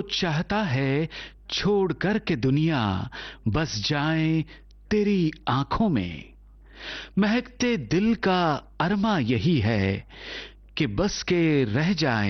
चाहता है छोड़ कर के दुनिया बस जाए तेरी आंखों में। महकते दिल का अरमा यही है कि बस के रह जाएं